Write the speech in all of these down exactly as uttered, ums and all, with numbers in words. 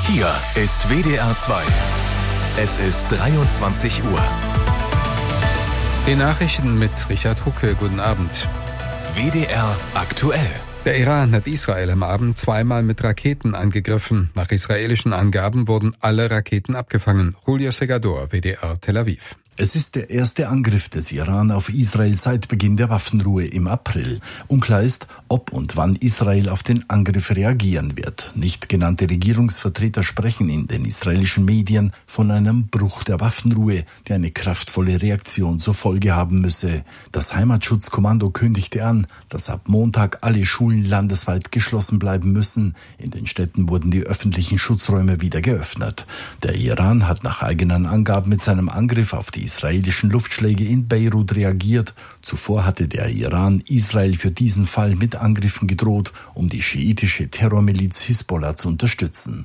Hier ist W D R zwei. Es ist dreiundzwanzig Uhr. Die Nachrichten mit Richard Hucke. Guten Abend. W D R aktuell. Der Iran hat Israel am Abend zweimal mit Raketen angegriffen. Nach israelischen Angaben wurden alle Raketen abgefangen. Julio Segador, W D R Tel Aviv. Es ist der erste Angriff des Iran auf Israel seit Beginn der Waffenruhe im April. Unklar ist, ob und wann Israel auf den Angriff reagieren wird. Nicht genannte Regierungsvertreter sprechen in den israelischen Medien von einem Bruch der Waffenruhe, der eine kraftvolle Reaktion zur Folge haben müsse. Das Heimatschutzkommando kündigte an, dass ab Montag alle Schulen landesweit geschlossen bleiben müssen. In den Städten wurden die öffentlichen Schutzräume wieder geöffnet. Der Iran hat nach eigenen Angaben mit seinem Angriff auf die israelischen Luftschläge in Beirut reagiert. Zuvor hatte der Iran Israel für diesen Fall mit Angriffen gedroht, um die schiitische Terrormiliz Hisbollah zu unterstützen.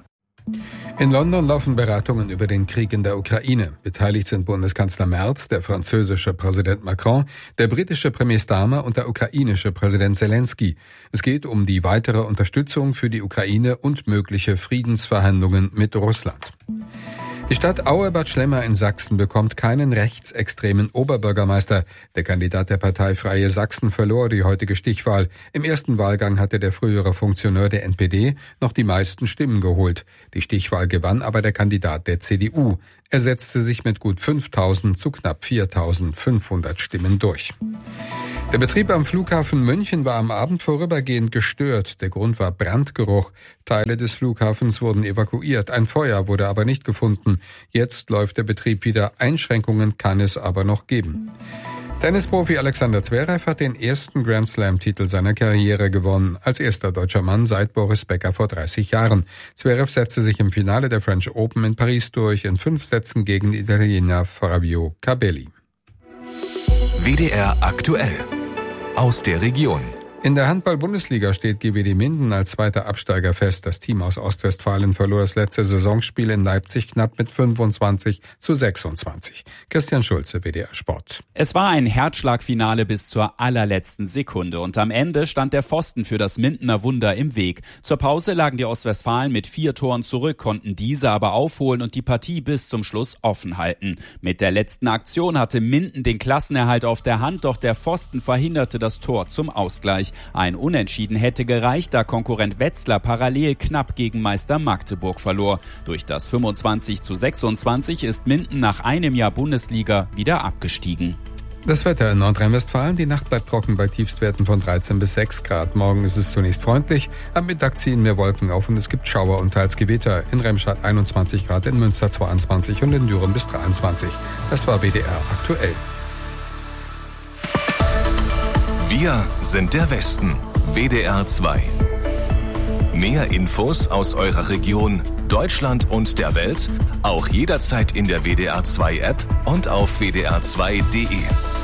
In London laufen Beratungen über den Krieg in der Ukraine. Beteiligt sind Bundeskanzler Merz, der französische Präsident Macron, der britische Premier Starmer und der ukrainische Präsident Zelensky. Es geht um die weitere Unterstützung für die Ukraine und mögliche Friedensverhandlungen mit Russland. Die Stadt Auerbad Schlemmer in Sachsen bekommt keinen rechtsextremen Oberbürgermeister. Der Kandidat der Partei Freie Sachsen verlor die heutige Stichwahl. Im ersten Wahlgang hatte der frühere Funktionär der N P D noch die meisten Stimmen geholt. Die Stichwahl gewann aber der Kandidat der C D U. Er setzte sich mit gut fünftausend zu knapp viertausendfünfhundert Stimmen durch. Der Betrieb am Flughafen München war am Abend vorübergehend gestört. Der Grund war Brandgeruch. Teile des Flughafens wurden evakuiert. Ein Feuer wurde aber nicht gefunden. Jetzt läuft der Betrieb wieder. Einschränkungen kann es aber noch geben. Tennisprofi Alexander Zverev hat den ersten Grand Slam-Titel seiner Karriere gewonnen. Als erster deutscher Mann seit Boris Becker vor dreißig Jahren. Zverev setzte sich im Finale der French Open in Paris durch, in fünf Sätzen gegen den Italiener Fabio Cabelli. W D R aktuell. Aus der Region. In der Handball-Bundesliga steht G W D Minden als zweiter Absteiger fest. Das Team aus Ostwestfalen verlor das letzte Saisonspiel in Leipzig knapp mit fünfundzwanzig zu sechsundzwanzig. Christian Schulze, W D R Sport. Es war ein Herzschlagfinale bis zur allerletzten Sekunde und am Ende stand der Pfosten für das Mindener Wunder im Weg. Zur Pause lagen die Ostwestfalen mit vier Toren zurück, konnten diese aber aufholen und die Partie bis zum Schluss offen halten. Mit der letzten Aktion hatte Minden den Klassenerhalt auf der Hand, doch der Pfosten verhinderte das Tor zum Ausgleich. Ein Unentschieden hätte gereicht, da Konkurrent Wetzlar parallel knapp gegen Meister Magdeburg verlor. Durch das fünfundzwanzig zu sechsundzwanzig ist Minden nach einem Jahr Bundesliga wieder abgestiegen. Das Wetter in Nordrhein-Westfalen. Die Nacht bleibt trocken bei Tiefstwerten von dreizehn bis sechs Grad. Morgen ist es zunächst freundlich. Am Mittag ziehen mehr Wolken auf und es gibt Schauer und teils Gewitter. In Remscheid einundzwanzig Grad, in Münster zweiundzwanzig und in Düren bis dreiundzwanzig. Das war W D R aktuell. Wir sind der Westen. W D R zwei. Mehr Infos aus eurer Region, Deutschland und der Welt, auch jederzeit in der W D R zwei App und auf w d r zwei punkt d e.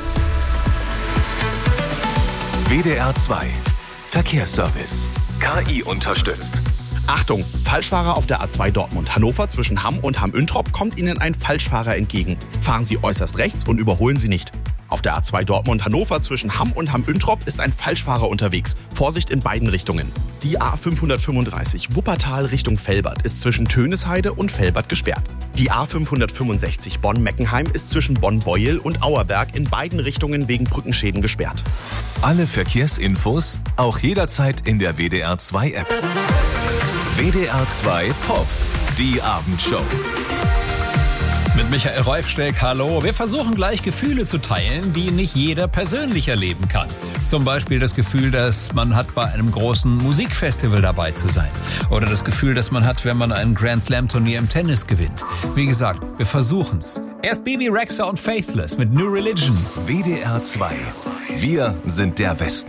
W D R zwei. Verkehrsservice. K I unterstützt. Achtung, Falschfahrer auf der A zwei Dortmund-Hannover zwischen Hamm und Hamm-Üntrop kommt Ihnen ein Falschfahrer entgegen. Fahren Sie äußerst rechts und überholen Sie nicht. Auf der A zwei Dortmund-Hannover zwischen Hamm und Hamm-Üntrop ist ein Falschfahrer unterwegs. Vorsicht in beiden Richtungen. Die A fünfhundertfünfunddreißig Wuppertal Richtung Velbert ist zwischen Tönesheide und Velbert gesperrt. Die A fünfhundertfünfundsechzig Bonn-Meckenheim ist zwischen Bonn-Beuel und Auerberg in beiden Richtungen wegen Brückenschäden gesperrt. Alle Verkehrsinfos auch jederzeit in der W D R zwei App. W D R zwei Pop, die Abendshow. Mit Michael Reufsteck, hallo. Wir versuchen gleich Gefühle zu teilen, die nicht jeder persönlich erleben kann. Zum Beispiel das Gefühl, dass man hat, bei einem großen Musikfestival dabei zu sein. Oder das Gefühl, das man hat, wenn man ein Grand Slam Turnier im Tennis gewinnt. Wie gesagt, wir versuchen's. Erst Bibi Rexha und Faithless mit New Religion. W D R zwei. Wir sind der Westen.